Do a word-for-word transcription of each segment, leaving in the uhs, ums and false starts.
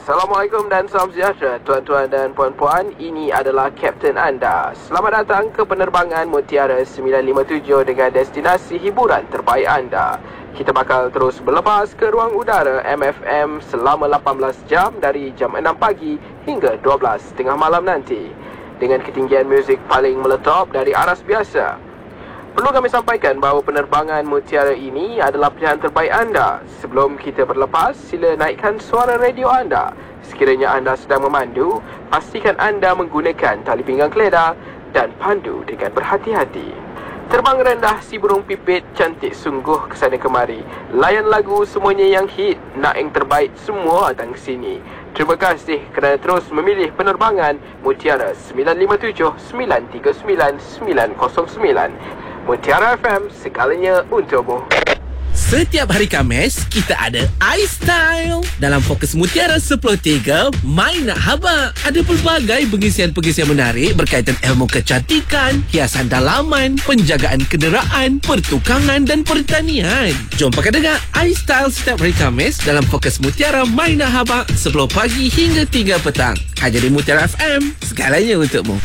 Assalamualaikum dan salam sejahtera tuan-tuan dan puan-puan. Ini adalah Kapten anda. Selamat datang ke penerbangan Mutiara sembilan lima tujuh dengan destinasi hiburan terbaik anda. Kita bakal terus berlepas ke ruang udara M F M selama lapan belas jam dari jam enam pagi hingga dua belas tengah malam nanti, dengan ketinggian muzik paling meletop dari aras biasa. Perlu kami sampaikan bahawa penerbangan Mutiara ini adalah pilihan terbaik anda. Sebelum kita berlepas, sila naikkan suara radio anda. Sekiranya anda sedang memandu, pastikan anda menggunakan tali pinggang keledar dan pandu dengan berhati-hati. Terbang rendah si burung pipit, cantik sungguh kesana kemari. Layan lagu semuanya yang hit, nak yang terbaik semua datang ke sini. Terima kasih kerana terus memilih penerbangan Mutiara sembilan lima tujuh sembilan tiga sembilan sembilan kosong sembilan. Mutiara F M, segalanya untukmu. Setiap hari Khamis, kita ada iStyle. Dalam Fokus Mutiara sepuluh tiga, My Nak Habaq. Ada pelbagai pengisian-pengisian menarik berkaitan ilmu kecantikan, hiasan dalaman, penjagaan kenderaan, pertukangan dan pertanian. Jom pakai dengar iStyle setiap hari Khamis dalam Fokus Mutiara My Nak Habaq sepuluh pagi hingga tiga petang. Hanya di Mutiara F M, segalanya untukmu.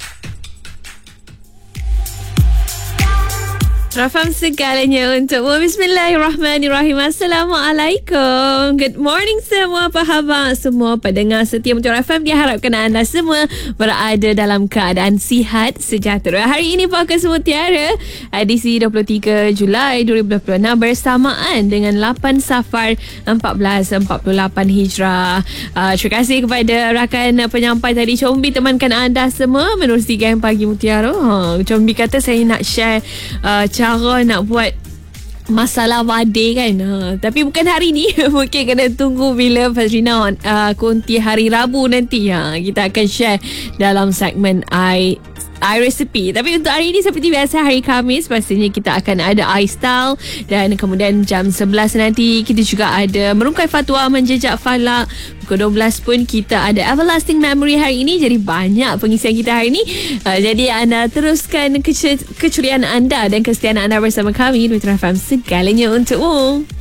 Rafam, segalanya untukmu. Bismillahirrahmanirrahim. Assalamualaikum. Good morning semua, apa khabar semua pendengar setia Mutiara F M. Diharapkan anda semua berada dalam keadaan sihat sejahtera. Hari ini Fokus Mutiara edisi dua puluh tiga Julai dua ribu dua puluh enam bersamaan dengan lapan Safar seribu empat ratus empat puluh lapan Hijrah. Uh, terima kasih kepada rakan penyampai tadi, Combi, temankan anda semua menerusi Gang Pagi Mutiara. Ha, Combi kata saya nak share uh, cara nak buat masalah wadi kan, ha, tapi bukan hari ni. Mungkin kena tunggu bila Fazrina uh, konti hari Rabu nanti. Ha, kita akan share dalam segmen I I Recipe. Tapi untuk hari ini seperti biasa, hari Khamis pastinya kita akan ada iStyle, dan kemudian jam sebelas nanti kita juga ada Merungkai Fatwa Menjejak Falak. Pukul dua belas pun kita ada Everlasting Memory hari ini. Jadi banyak pengisian kita hari ini. uh, Jadi anda teruskan kece- keceriaan anda dan kesetiaan anda bersama kami Mutiara F M, segalanya untukmu.